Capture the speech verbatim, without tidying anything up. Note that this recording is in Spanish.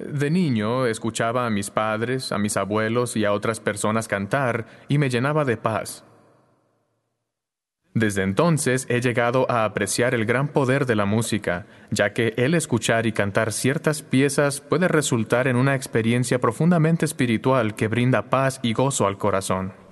De niño escuchaba a mis padres, a mis abuelos y a otras personas cantar y me llenaba de paz. Desde entonces he llegado a apreciar el gran poder de la música, ya que el escuchar y cantar ciertas piezas puede resultar en una experiencia profundamente espiritual que brinda paz y gozo al corazón.